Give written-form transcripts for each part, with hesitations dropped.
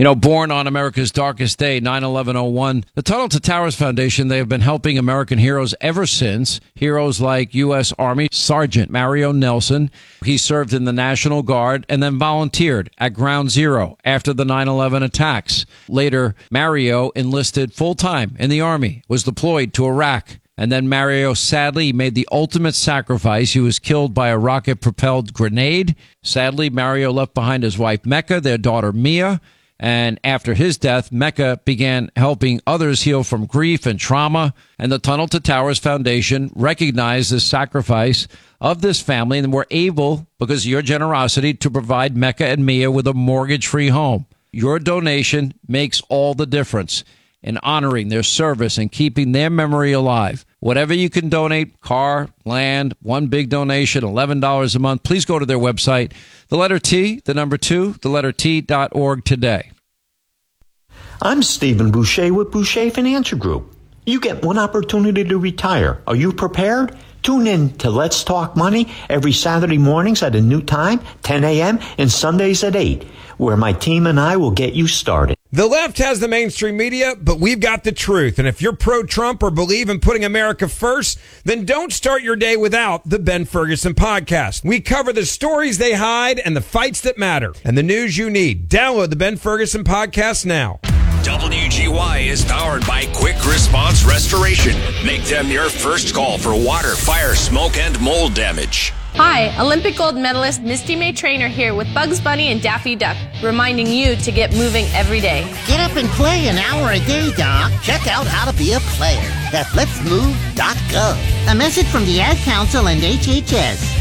Born on America's darkest day, 9/11/01, the Tunnel to Towers Foundation, they have been helping American heroes ever since. Heroes like U.S. Army Sergeant Mario Nelson. He served in the National Guard and then volunteered at Ground Zero after the 9/11 attacks. Later, Mario enlisted full-time in the Army, was deployed to Iraq. And then Mario sadly made the ultimate sacrifice. He was killed by a rocket-propelled grenade. Sadly, Mario left behind his wife, Mecca, their daughter, Mia. And after his death, Mecca began helping others heal from grief and trauma. And the Tunnel to Towers Foundation recognized the sacrifice of this family and were able, because of your generosity, to provide Mecca and Mia with a mortgage-free home. Your donation makes all the difference in honoring their service and keeping their memory alive. Whatever you can donate, car, land, one big donation, $11 a month, please go to their website, the letter T, the number 2, the letter T.org today. I'm Stephen Boucher with Boucher Financial Group. You get one opportunity to retire. Are you prepared? Tune in to Let's Talk Money every Saturday mornings at a new time, 10 a.m., and Sundays at 8, where my team and I will get you started. The left has the mainstream media, but we've got the truth. And if you're pro-Trump or believe in putting America first, then don't start your day without the Ben Ferguson Podcast. We cover the stories they hide and the fights that matter and the news you need. Download the Ben Ferguson Podcast now. WGY is powered by Quick Response Restoration. Make them your first call for water, fire, smoke, and mold damage. Hi, Olympic gold medalist Misty May Trainer here with Bugs Bunny and Daffy Duck, reminding you to get moving every day. Get up and play an hour a day, Doc. Check out how to be a player at letsmove.gov. A message from the Ad Council and HHS.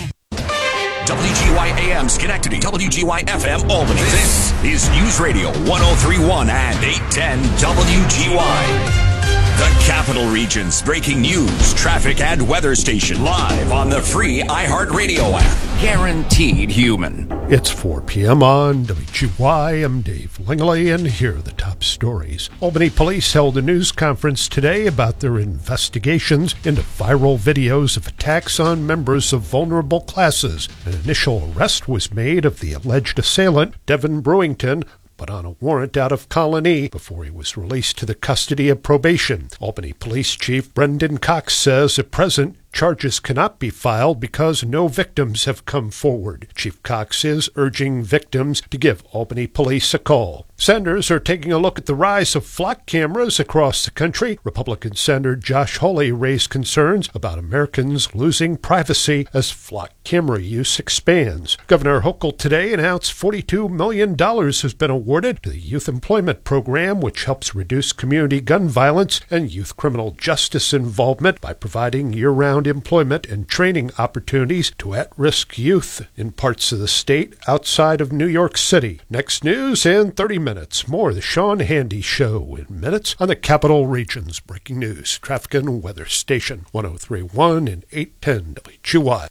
WGY AM Schenectady, WGY FM Albany. This is News Radio 1031 and 810 WGY. The Capital Region's breaking news, traffic, and weather station live on the free iHeartRadio app. Guaranteed human. It's 4 p.m. on WGY. I'm Dave Langley, and here are the top stories. Albany police held a news conference today about their investigations into viral videos of attacks on members of vulnerable classes. An initial arrest was made of the alleged assailant, Devin Brewington, but on a warrant out of Colony before he was released to the custody of probation. Albany Police Chief Brendan Cox says at present, charges cannot be filed because no victims have come forward. Chief Cox is urging victims to give Albany Police a call. Senators are taking a look at the rise of flock cameras across the country. Republican Senator Josh Hawley raised concerns about Americans losing privacy as flock camera use expands. Governor Hochul today announced $42 million has been awarded to the Youth Employment Program, which helps reduce community gun violence and youth criminal justice involvement by providing year-round employment and training opportunities to at-risk youth in parts of the state outside of New York City. Next news in 30 minutes. More of the Sean Handy Show in minutes on the Capital Region's breaking news, traffic and weather station 1031 and 810 WGY.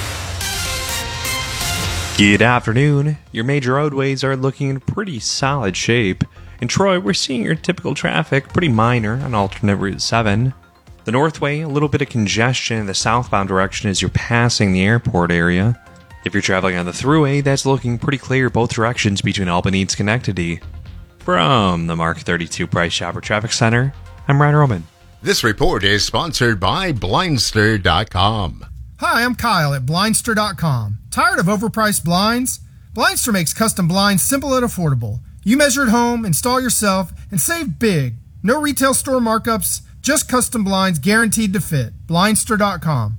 Good afternoon. Your major roadways are looking in pretty solid shape. In Troy, we're seeing your typical traffic, pretty minor on alternate Route 7. The Northway, a little bit of congestion in the southbound direction as you're passing the airport area. If you're traveling on the Thruway, that's looking pretty clear both directions between Albany and Schenectady. From the Mark 32 Price Chopper Traffic Center, I'm Ryan Roman. This report is sponsored by Blindster.com. Hi, I'm Kyle at Blindster.com. Tired of overpriced blinds? Blindster makes custom blinds simple and affordable. You measure at home, install yourself, and save big. No retail store markups, just custom blinds guaranteed to fit. Blindster.com.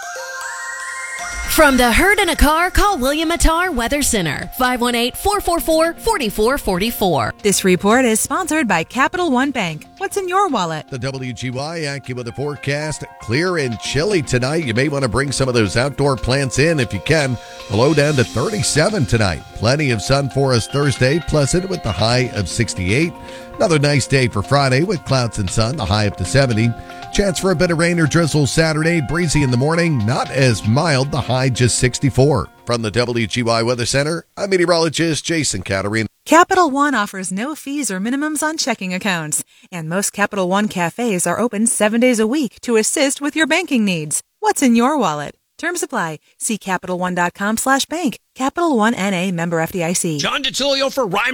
From the herd in a car, call William Attar Weather Center, 518-444-4444. This report is sponsored by Capital One Bank. What's in your wallet? The WGY AccuWeather forecast, clear and chilly tonight. You may want to bring some of those outdoor plants in if you can. The low down to 37 tonight. Plenty of sun for us Thursday, pleasant with the high of 68. Another nice day for Friday with clouds and sun, the high up to 70. Chance for a bit of rain or drizzle Saturday, breezy in the morning, not as mild, the high just 64. From the WGY Weather Center, I'm meteorologist Jason Caterina. Capital One offers no fees or minimums on checking accounts, and most Capital One cafes are open 7 days a week to assist with your banking needs. What's in your wallet? Terms apply. See CapitalOne.com/bank. Capital One N.A. member FDIC. John DiTilio for Rhyme